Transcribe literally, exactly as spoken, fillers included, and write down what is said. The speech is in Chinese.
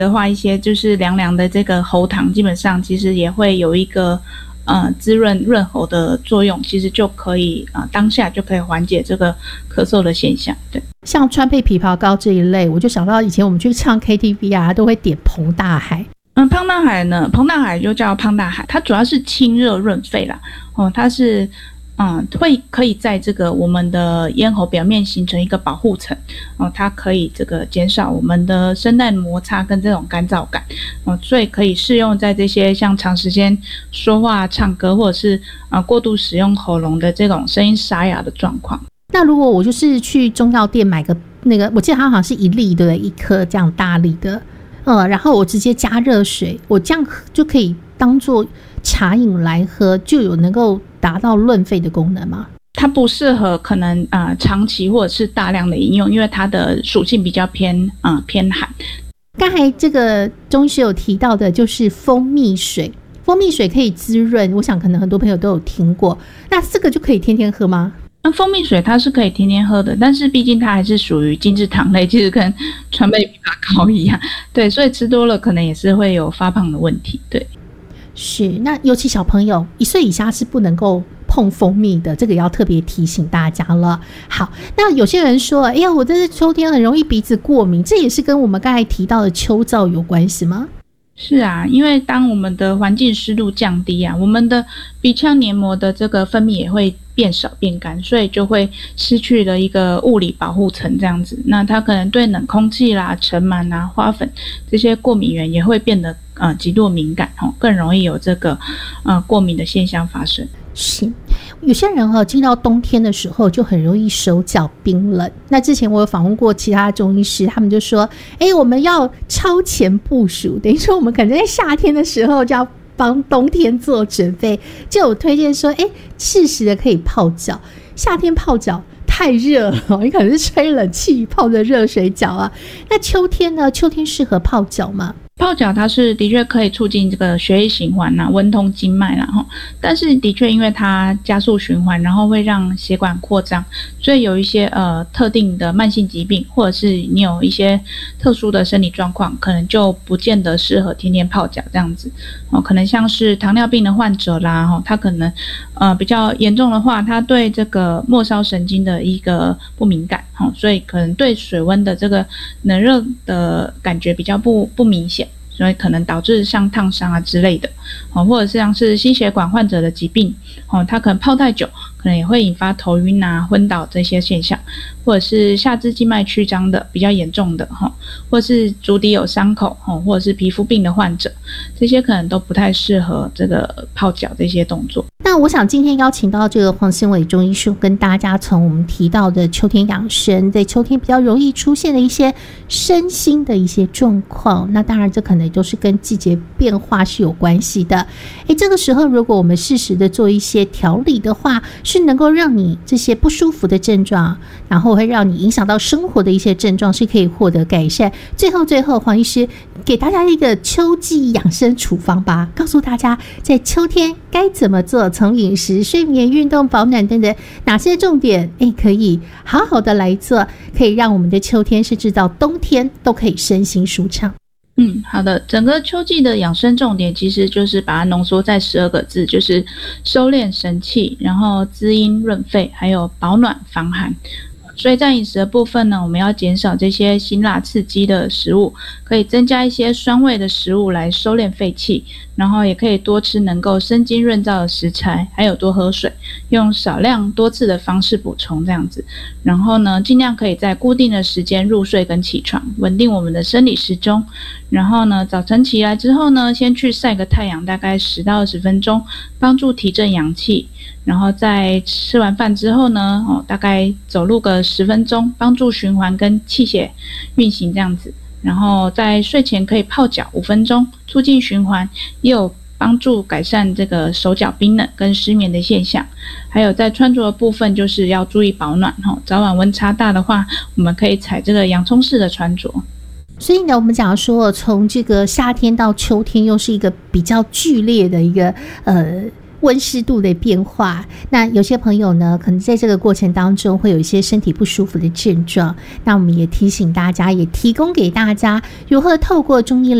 的话，一些就是凉凉的这个喉糖，基本上其实也会有一个呃滋润润喉的作用，其实就可以啊、呃、当下就可以缓解这个咳嗽的现象。对， 像川贝枇杷膏这一类，我就想到以前我们去唱 K T V 啊，都会点彭大海。 嗯，胖大海呢，彭大海就叫胖大海，它主要是清热润肺啦。哦，它是嗯会可以在这个我们的咽喉表面形成一个保护层。哦，它可以这个减少我们的声带摩擦跟这种干燥感。哦，所以可以适用在这些像长时间说话、唱歌，或者是啊、呃、过度使用喉咙的这种声音沙哑的状况。 那如果我就是去中药店买个那个，我记得它好像是一粒对不对？一颗这样大粒的。呃，然后我直接加热水，我这样就可以当做茶饮来喝，就有能够达到润肺的功能吗？ 它不适合可能啊、呃、长期或者是大量的饮用，因为它的属性比较偏啊、呃、偏寒。 刚才这个中医师有提到的就是蜂蜜水，蜂蜜水可以滋润，我想可能很多朋友都有听过。那这个就可以天天喝吗？ 那蜂蜜水它是可以天天喝的，但是毕竟它还是属于精制糖类，其实跟川贝枇杷膏一样，对，所以吃多了可能也是会有发胖的问题。对， 是。那尤其小朋友一岁以下是不能够碰蜂蜜的，这个要特别提醒大家了。好，那有些人说，哎呀，我这是秋天很容易鼻子过敏，这也是跟我们刚才提到的秋燥有关系吗？ 是啊，因为当我们的环境湿度降低啊，我们的鼻腔黏膜的这个分泌也会变少变干，所以就会失去了一个物理保护层这样子。那它可能对冷空气啦、尘螨啊、花粉这些过敏源也会变得呃极度敏感哦，更容易有这个呃过敏的现象发生。 是，有些人哈、哦、进到冬天的时候就很容易手脚冰冷。那之前我有访问过其他中医师，他们就说，哎，我们要超前部署，等于说我们可能在夏天的时候就要帮冬天做准备，就有推荐说，哎，适时的可以泡脚。夏天泡脚太热了，你可能是吹冷气泡着热水脚啊。那秋天呢？秋天适合泡脚吗？ 泡脚它是的确可以促进这个血液循环啦、温通经脉啦，但是的确因为它加速循环，然后会让血管扩张，所以有一些呃特定的慢性疾病，或者是你有一些特殊的生理状况，可能就不见得适合天天泡脚这样子。哦，可能像是糖尿病的患者啦，哈，他可能呃比较严重的话，他对这个末梢神经的一个不敏感，哈，所以可能对水温的这个冷热的感觉比较不不明显。所以可能导致像烫伤啊之类的，哦，或者是像是心血管患者的疾病，哦，它可能泡太久，可能也会引发头晕啊、昏倒这些现象，或者是下肢静脉曲张的比较严重的哈，或者是足底有伤口，哦，或者是皮肤病的患者，这些可能都不太适合这个泡脚这些动作。 那我想今天邀请到这个黄新伟中医师，跟大家从我们提到的秋天养生，在秋天比较容易出现的一些身心的一些状况，那当然这可能都是跟季节变化是有关系的。诶，这个时候如果我们适时的做一些调理的话，是能够让你这些不舒服的症状，然后会让你影响到生活的一些症状是可以获得改善。最后最后黄医师给大家一个秋季养生处方吧，告诉大家在秋天该怎么做，从饮食、睡眠、运动、保暖等等哪些重点，诶，可以好好的来做，可以让我们的秋天甚至到冬天都可以身心舒畅。 嗯，好的。整个秋季的养生重点其实就是把它浓缩在十二个字，就是收敛神气，然后滋阴润肺，还有保暖防寒。所以在饮食的部分呢，我们要减少这些辛辣刺激的食物，可以增加一些酸味的食物来收敛肺气，然后也可以多吃能够生津润燥的食材，还有多喝水，用少量多次的方式补充这样子。然后呢，尽量可以在固定的时间入睡跟起床，稳定我们的生理时钟。然后呢，早晨起来之后呢，先去晒个太阳，大概十到二十分钟，帮助提振阳气。然后在吃完饭之后呢，哦，大概走路个十分钟，帮助循环跟气血运行这样子。然后在睡前可以泡脚五分钟，促进循环，也有帮助改善这个手脚冰冷跟失眠的现象。还有在穿着的部分，就是要注意保暖哈，早晚温差大的话，我们可以采这个洋葱式的穿着。 所以呢，我们讲说，从这个夏天到秋天，又是一个比较剧烈的一个呃温湿度的变化。那有些朋友呢，可能在这个过程当中会有一些身体不舒服的症状，那我们也提醒大家，也提供给大家如何透过中医